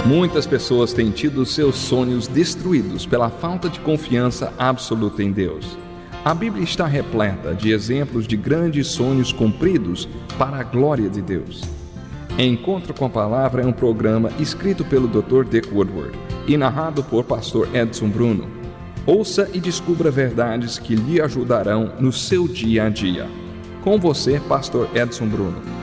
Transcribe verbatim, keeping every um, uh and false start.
Muitas pessoas têm tido seus sonhos destruídos pela falta de confiança absoluta em Deus. A Bíblia está repleta de exemplos de grandes sonhos cumpridos para a glória de Deus. Encontro com a Palavra é um programa escrito pelo doutor Dick Woodward e narrado por pastor Edson Bruno. Ouça e descubra verdades que lhe ajudarão no seu dia a dia. Com você, pastor Edson Bruno.